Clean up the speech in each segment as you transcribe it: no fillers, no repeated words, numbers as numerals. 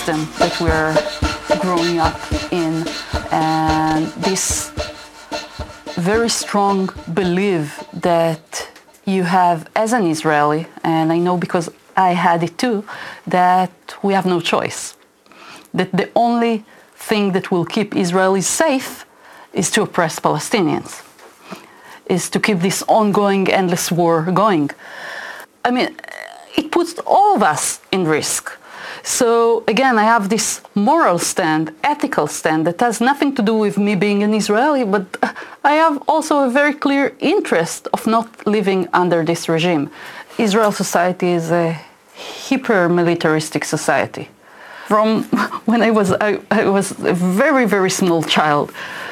system that we're growing up in, and this very strong belief that you have as an Israeli, and I know because I had it too, that we have no choice. That the only thing that will keep Israelis safe is to oppress Palestinians, is to keep this ongoing, endless war going. I mean, it puts all of us in risk. So again, I have this moral stand, ethical stand that has nothing to do with me being an Israeli, but I have also a very clear interest of not living under this regime. Israel society is a hyper-militaristic society. From when I was a very, very small child,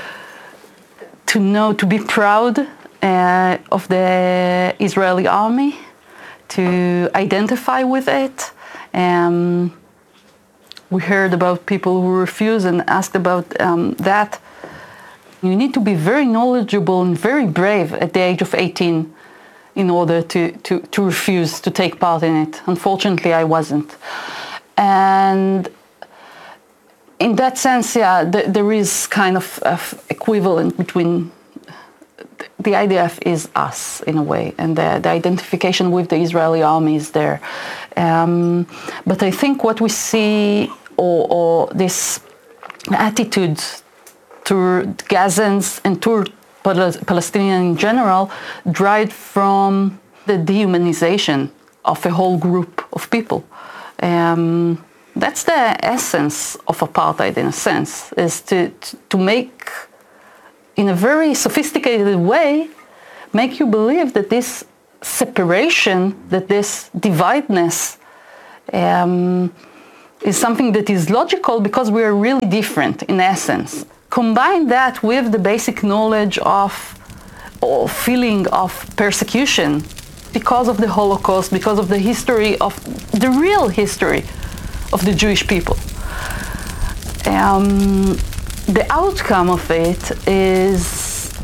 to be proud of the Israeli army, to identify with it. We heard about people who refuse and asked about that. You need to be very knowledgeable and very brave at the age of 18 in order to refuse to take part in it. Unfortunately, I wasn't. And in that sense, yeah, there is kind of equivalent between the IDF is us in a way, and the identification with the Israeli army is there. But I think what we see, or this attitude toward Gazans and toward Palestinians in general, derived from the dehumanization of a whole group of people. That's the essence of apartheid, in a sense, is to make, in a very sophisticated way, make you believe that this separation, that this divideness is something that is logical because we are really different in essence. Combine that with the basic knowledge of or feeling of persecution because of the Holocaust, because of the history of the real history of the Jewish people. The outcome of it is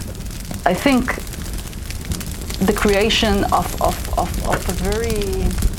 I think the creation of a very